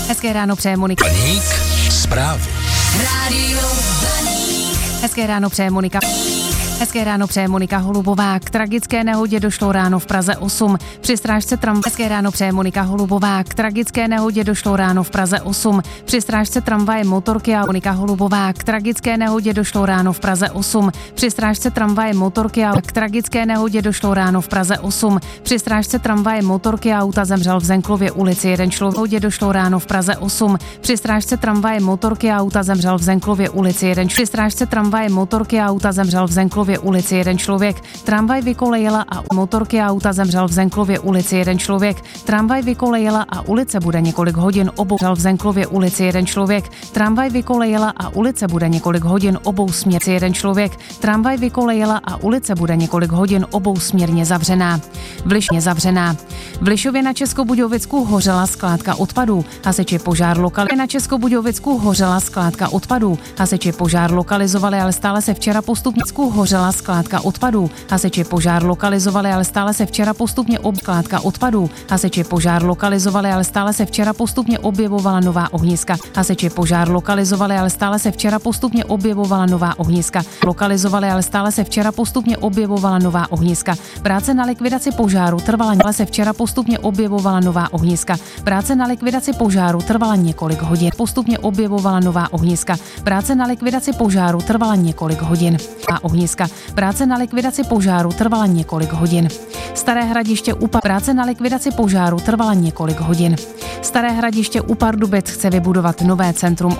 Hezké ráno přeje Monika. Blaník zprávy. Rádio Blaník. Hezké ráno přeje Monika. Hezké ráno přeje Monika Holubová. K tragické nehodě došlo ráno v Praze 8. Při strážce tramvaje. Hezké ráno přeje Monika Holubová. K tragické nehodě došlo ráno v Praze 8. Při strážce tramvaje motorky a Monika Holubová. K tragické nehodě došlo ráno v Praze 8. Při strážce tramvaje motorky a k tragické nehodě došlo ráno v Praze 8. Při strážce tramvaje motorky a auta zemřel v Zenklově ulici jeden člověk. Nehodě došlo ráno v Praze 8. Při strážce tramvaje motorky a auta zemřel v Zenklově ulici jeden člověk. Při strážce tramvaje motorky a auta zemřel v Zenklově ulici jeden člověk. Tramvaj vykolejila a motorky a auta zemřel v Zenklově ulici jeden člověk. Tramvaj vykolejila a ulice bude několik hodin obou v Zenklově ulici jeden člověk. Tramvaj vykolejila a ulice bude několik hodin obou směrně jeden člověk. Tramvaj vykolejila a ulice bude několik hodin obou směrně zavřená. V Lišově na Českobudějovicku hořela skládka odpadů. Hasiči požár lokalizovali. Na Českobudějovicku hořela skládka odpadů. Hasiči požár lokalizovali, ale stále se včera postupně hořela skládka odpadů. Hasiči požár lokalizovali, ale stále se včera postupně skládka odpadů. Hasiči požár lokalizovali, ale stále se včera postupně objevovala nová ohniska. Hasiči požár lokalizovali, ale stále se včera postupně objevovala nová ohniska. Lokalizovali, ale stále se včera postupně objevovala nová ohniska. Práce na likvidaci požáru trvala, ale se včera postupně objevovala nová ohniska. Práce na likvidaci požáru trvala několik hodin. Postupně objevovala nová ohniska. Práce na likvidaci požáru trvala několik hodin. A ohniska. Práce na likvidaci požáru trvala několik hodin. Staré Hradiště práce na likvidaci požáru trvala několik hodin. Staré Hradiště u Pardubic chce vybudovat nové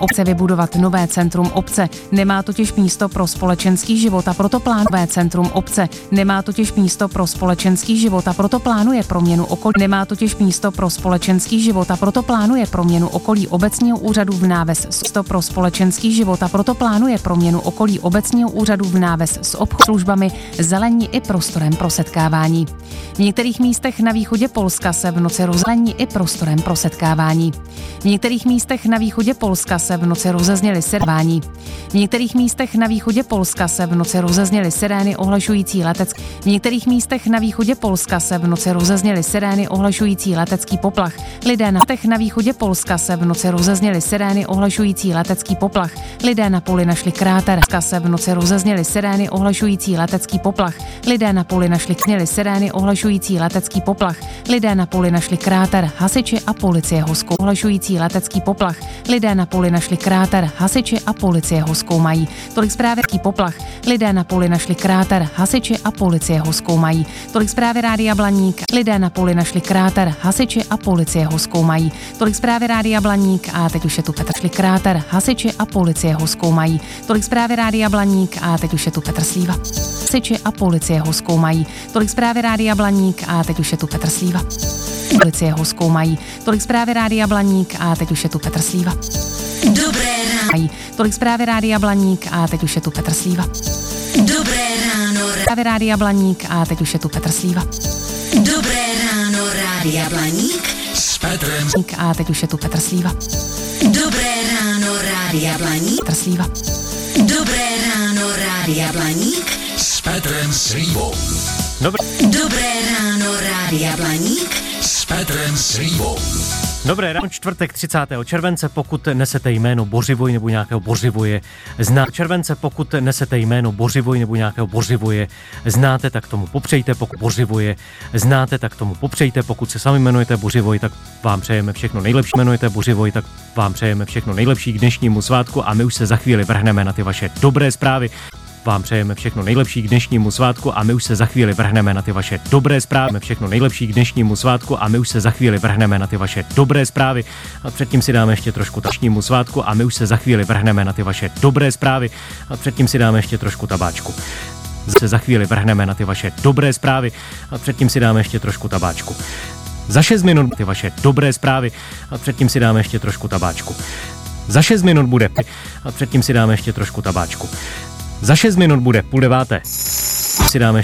centrum obce. Nemá totiž místo pro společenský život a proto plánuje centrum obce. Nemá totiž místo pro společenský život a proto plánuje proměnu okolí. Nemá totiž místo pro společenský život a proto plánuje proměnu okolí obecního úřadu v náves pro společenský život a proto plánuje proměnu okolí obecního úřadu v náves s službami, zelení i prostorem pro setkávání. V některých místech na východě Polska se v noci zelení i prostorem pro setkávání. V některých místech na východě Polska se v noci rozezněly sirény. V některých místech na východě Polska se v noci rozezněly sirény ohlašující letecký. V některých místech na východě Polska se v noci rozezněly sirény ohlašující letecký poplach. Lidé na východě Polska se v noci rozezněly sirény ohlašující letecký poplach. Lidé na poli našli kráter. Se v noci rozezněly sirény ohlašující letecký poplach. Lidé na poli našli sirény ohlašující letecký poplach. Lidé na poli našli kráter. Hasiči a policie ho ohlašující letecký poplach. Lidé na poli našli kráter. Hasiči a policie ho zkoumají. Tolik zprávy poplach. Lidé na poli našli kráter. Hasiči a policie ho zkoumají. Tolik zprávy Rádia Blaník. Lidé na poli našli kráter. Hasiči a policie ho zkoumají. Tolik zprávy Rádia Blaník. A teď už je tu Petr šli kráter. Hasiči a policie ho zkoumají. Tolik zprávy Rádia Blaník. A teď už je tu Petr Slíva. Hasiči a policie ho zkoumají. Tolik zprávy Rádia Blaník. A teď už je tu Petr Slíva. Policie ho zkoumají. Tolik zprávy Rádia Blaník. A teď už je tu Petr Slíva. Dobré ráno. Tolik zprávy Rádia Blaník. A teď už je tu Petr Slíva. Dobré ráno. Zprávy Rádia Blaník. A teď už je tu Petr Slíva. Dobré ráno, Rádia Blaník. S Petrem. A teď už je tu Petr Slíva. Dobré ráno, Rádia Blaník. Petr Slíva. Dobré ráno, Rádia Blaník. S Petrem Slívou. Dobré ráno, Rádia Blaník. S Petrem Slívou. Dobré ráno, čtvrtek 30. července, pokud nesete jméno Bořivoj nebo nějakého Bořivoje, znáte, tak tomu popřejte, pokud se sami jmenujete Bořivoj, tak vám přejeme všechno nejlepší, k dnešnímu svátku a my už se za chvíli vrhneme na ty vaše dobré zprávy. Vám přejeme všechno nejlepší k dnešnímu svátku a my už se za chvíli vrhneme na ty vaše dobré zprávy. Všechno nejlepší k dnešnímu svátku a my už se za chvíli vrhneme na ty vaše dobré zprávy. A předtím si dáme ještě trošku dnešnímu svátku a my už se za chvíli vrhneme na ty vaše dobré zprávy. A předtím si dáme ještě trošku tabáčku. Za chvíli vrhneme na ty vaše dobré zprávy. A předtím si dáme ještě trošku tabáčku. Za 6 minut ty vaše dobré zprávy. A předtím si dáme ještě trošku tabáčku. Za 6 minut bude a předtím si dáme ještě trošku tabáčku. Za 6 minut bude 8:30. Si dáme